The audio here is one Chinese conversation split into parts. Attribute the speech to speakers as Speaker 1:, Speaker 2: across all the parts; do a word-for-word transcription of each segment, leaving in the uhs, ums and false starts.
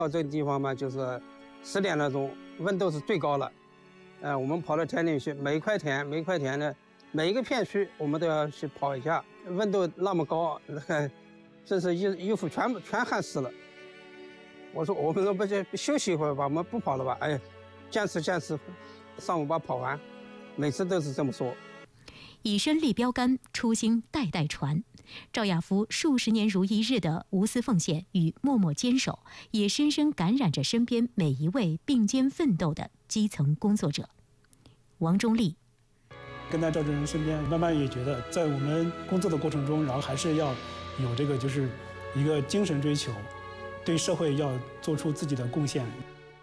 Speaker 1: 到这个地方嘛，就是十点多钟，温度是最高了。呃，我们跑到田里去，每一块田，每一块田呢，每一个片区我们都要去跑一下。温度那么高，那个真是衣衣服全部全汗湿了。我说我们说不就休息一会儿吧，我们不跑了吧？哎，坚持坚持，上午把跑完，每次都是这么说。
Speaker 2: 以身立标杆，初心代代传。赵亚夫数十年如一日的无私奉献与默默坚守，也深深感染着身边每一位并肩奋斗的基层工作者。王忠立
Speaker 3: 跟在赵主任身边，慢慢也觉得，在我们工作的过程中，然后还是要有这个就是一个精神追求，对社会要做出自己的贡献。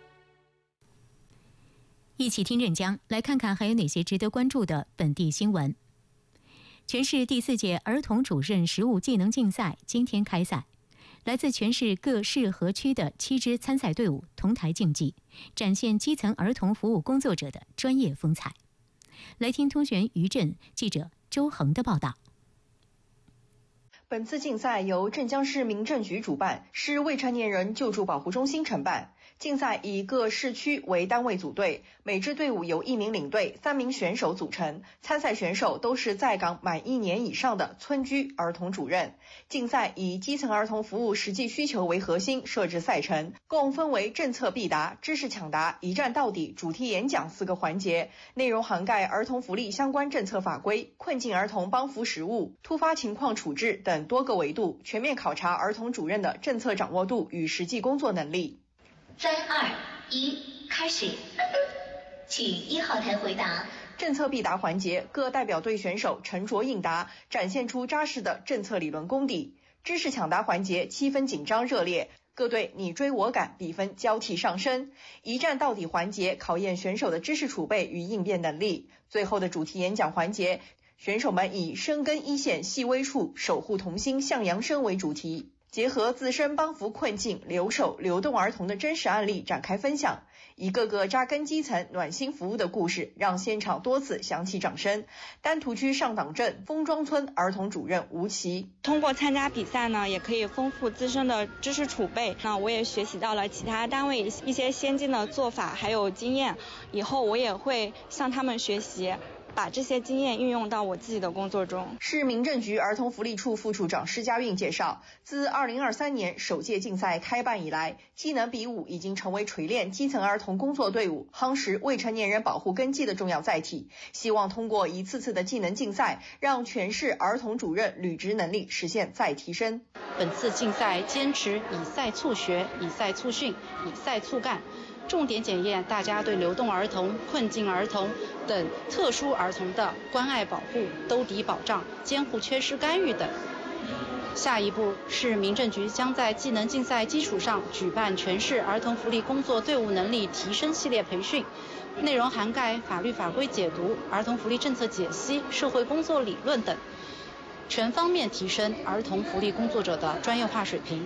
Speaker 2: 一起听镇江，来看看还有哪些值得关注的本地新闻。全市第四届儿童主任实务技能竞赛今天开赛，来自全市各市和区的七支参赛队伍同台竞技，展现基层儿童服务工作者的专业风采。来听通讯余震记者周恒的报道。
Speaker 4: 本次竞赛由镇江市民政局主办，市未成年人救助保护中心承办。竞赛以各市区为单位组队，每支队伍由一名领队、三名选手组成。参赛选手都是在岗满一年以上的村居儿童主任。竞赛以基层儿童服务实际需求为核心设置赛程，共分为政策必答、知识抢答、一站到底、主题演讲四个环节，内容涵盖儿童福利相关政策法规、困境儿童帮扶实务、突发情况处置等多个维度，全面考察儿童主任的政策掌握度与实际工作能力。
Speaker 5: 三二一，开始，请一号台回答。
Speaker 4: 政策必答环节，各代表队选手沉着应答，展现出扎实的政策理论功底。知识抢答环节，气氛紧张热烈，各队你追我赶，比分交替上升。一站到底环节，考验选手的知识储备与应变能力。最后的主题演讲环节，选手们以深耕一线细微处，守护童心向阳生为主题，结合自身帮扶困境、留守、流动儿童的真实案例展开分享，一个个扎根基层、暖心服务的故事，让现场多次响起掌声。丹徒区上党镇丰庄村儿童主任吴琦，
Speaker 6: 通过参加比赛呢，也可以丰富自身的知识储备。那我也学习到了其他单位一些先进的做法还有经验，以后我也会向他们学习，把这些经验运用到我自己的工作中。
Speaker 4: 市民政局儿童福利处副处长施家韵介绍，自二零二三年首届竞赛开办以来，技能比武已经成为锤炼基层儿童工作队伍、夯实未成年人保护根基的重要载体。希望通过一次次的技能竞赛，让全市儿童主任履职能力实现再提升。
Speaker 7: 本次竞赛坚持以赛促学、以赛促训、以赛促干，重点检验大家对流动儿童、困境儿童等特殊儿童的关爱保护、兜底保障、监护缺失干预等。下一步，市民政局将在技能竞赛基础上举办全市儿童福利工作队伍能力提升系列培训，内容涵盖法律法规解读、儿童福利政策解析、社会工作理论等，全方面提升儿童福利工作者的专业化水平。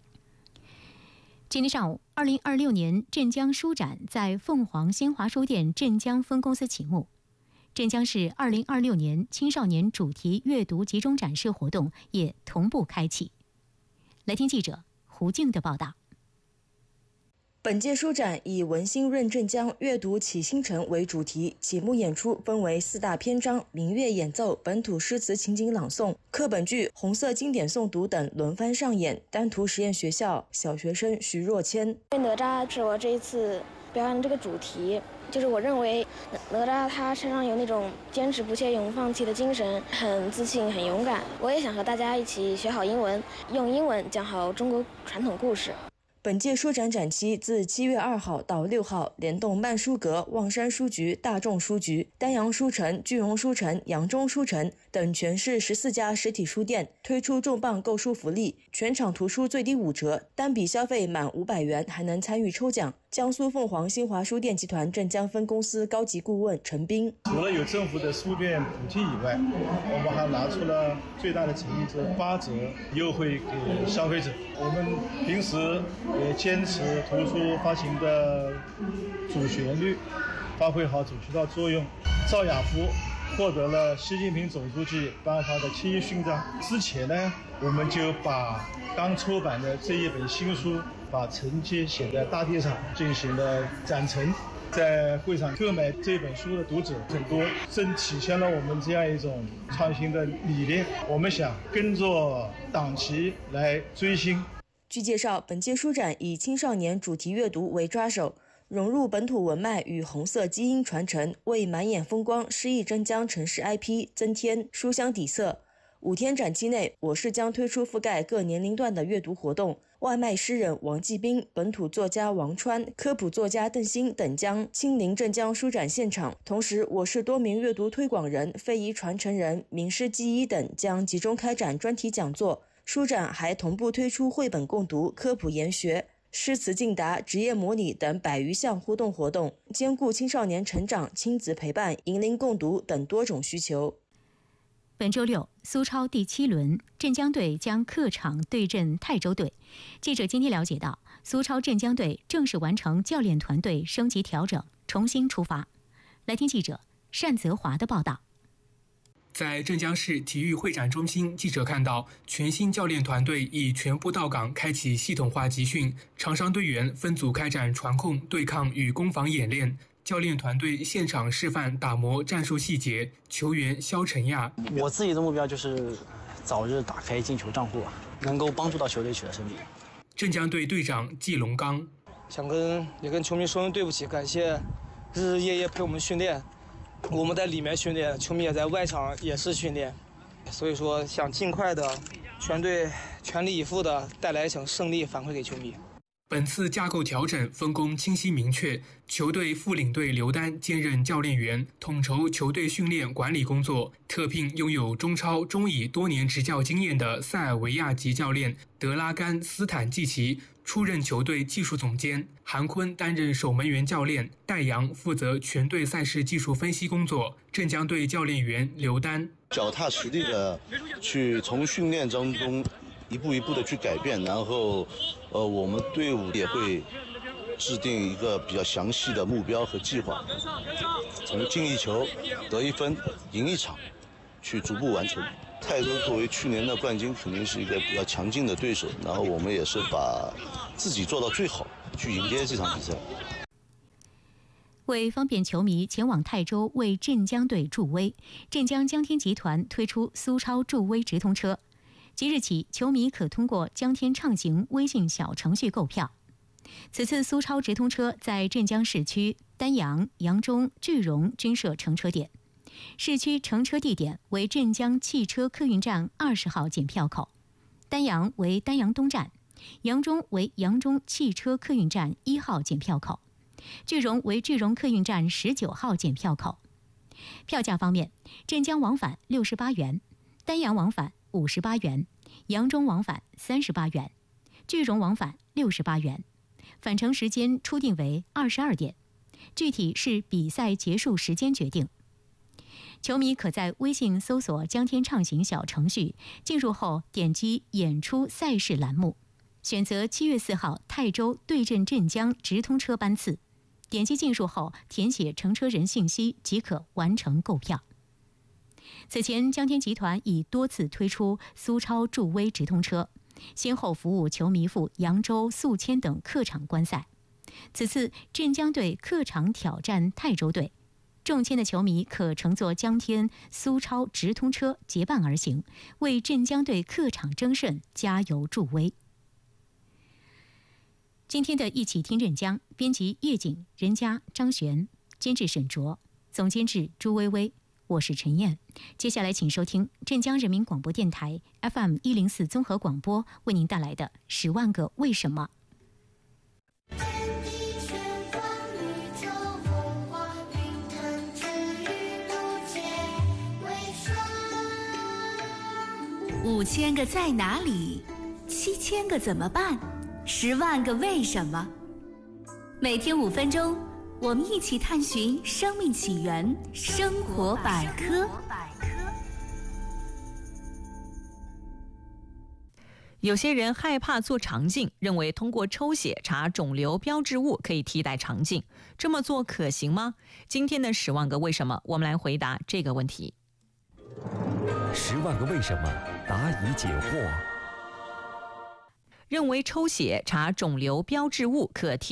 Speaker 2: 今天上午，二零二六年镇江书展在凤凰新华书店镇江分公司启幕。镇江市二零二六年青少年主题阅读集中展示活动也同步开启。来听记者胡静的报道。
Speaker 8: 本届书展以文心润镇江，阅读启星辰为主题，启幕演出分为四大篇章：民乐演奏、本土诗词情景朗诵、课本剧、红色经典诵读等轮番上演。丹徒实验学校小学生徐若谦，
Speaker 9: 哪吒是我这一次表演的这个主题，就是我认为哪吒他身上有那种坚持不懈、永不放弃的精神，很自信、很勇敢。我也想和大家一起学好英文，用英文讲好中国传统故事。
Speaker 8: 本届书展展期自七月二号到六号，联动慢书阁、望山书局、大众书局、丹阳书城、句容书城、扬中书城等全市十四家实体书店推出重磅购书福利，全场图书最低五折，单笔消费满五百元还能参与抽奖。江苏凤凰新华书店集团镇江分公司高级顾问陈斌，
Speaker 10: 除了有政府的书店补贴以外，我们还拿出了最大的诚意，是八折优惠给消费者。我们平时也坚持图书发行的主旋律，发挥好主渠道作用。赵亚夫获得了习近平总书记颁发的七一勋章。之前呢，我们就把刚出版的这一本新书把成绩写在大地上进行了展陈。在会场购买这本书的读者很多，正体现了我们这样一种创新的理念。我们想跟着党旗来追星。
Speaker 8: 据介绍，本届书展以青少年主题阅读为抓手，融入本土文脉与红色基因传承，为满眼风光诗意镇江城市 I P 增添书香底色。五天展期内，我市将推出覆盖各年龄段的阅读活动，外卖诗人王继斌、本土作家王川、科普作家邓鑫等将亲临镇江书展现场。同时，我市多名阅读推广人、非遗传承人、名师技医等将集中开展专题讲座。书展还同步推出绘本共读、科普研学、诗词竞答、职业模拟等百余项互动活动，兼顾青少年成长、亲子陪伴、银龄共读等多种需求。
Speaker 2: 本周六，苏超第七轮，镇江队将客场对阵泰州队。记者今天了解到，苏超镇江队正式完成教练团队升级调整，重新出发。来听记者单泽华的报道。
Speaker 11: 在镇江市体育会展中心，记者看到全新教练团队已全部到岗，开启系统化集训，场上队员分组开展传控、对抗与攻防演练。教练团队现场示范打磨战术细节，球员肖晨亚：
Speaker 12: 我自己的目标就是早日打开进球账户，能够帮助到球队取得胜利。
Speaker 11: 镇江队队长季龙刚：
Speaker 13: 想跟也跟球迷说声对不起，感谢日日夜夜陪我们训练，我们在里面训练，球迷也在外场也是训练，所以说想尽快的全队全力以赴的带来一场胜利反馈给球迷。
Speaker 11: 本次架构调整分工清晰明确，球队副领队刘丹兼任教练员，统筹球队训练管理工作，特聘拥有中超、中乙多年执教经验的塞尔维亚籍教练德拉甘·斯坦季奇出任球队技术总监，韩坤担任守门员教练，戴阳负责全队赛事技术分析工作。镇江队教练员刘丹：
Speaker 14: 脚踏实地的去从训练当中一步一步的去改变，然后呃，我们队伍也会制定一个比较详细的目标和计划，从进一球、得一分、赢一场，去逐步完成。泰州作为去年的冠军，肯定是一个比较强劲的对手，然后我们也是把自己做到最好，去迎接这场比赛。
Speaker 2: 为方便球迷前往泰州为镇江队助威，镇江江天集团推出苏超助威直通车。即日起，球迷可通过江天畅行微信小程序购票。此次苏超直通车在镇江市区、丹阳、扬中、句容均设乘车点。市区乘车地点为镇江汽车客运站二十号检票口，丹阳为丹阳东站，扬中为扬中汽车客运站一号检票口，句容为句容客运站十九号检票口。票价方面，镇江往返六十八元，丹阳往返五十八元，扬中往返三十八元，句容往返六十八元。返程时间初定为二十二点，具体是比赛结束时间决定。球迷可在微信搜索江天畅行小程序，进入后点击演出赛事栏目，选择七月四号泰州对阵镇江直通车班次，点击进入后填写乘车人信息即可完成购票。此前，江天集团已多次推出苏超助威直通车，先后服务球迷赴扬州、宿迁等客场观赛。此次镇江队客场挑战泰州队，中签的球迷可乘坐江天苏超直通车结伴而行，为镇江队客场争胜加油助威。今天的一起听镇江，编辑叶景、任佳、张璇，监制沈卓，总监制朱薇薇。我是陈燕，接下来请收听镇江人民广播电台 F M 一零四综合广播为您带来的《十万个为什么》。
Speaker 15: 五千个在哪里？七千个怎么办？十万个为什么？每天五分钟。我们一起探寻生命起源，生活百科。
Speaker 16: 有些人害怕做肠镜，认为通过抽血查肿瘤标志物可以替代肠镜，这么做可行吗？今天的十万个为什么，我们来回答这个问题。十万个为什么，答疑解惑。 认为抽血查肿瘤标志物可替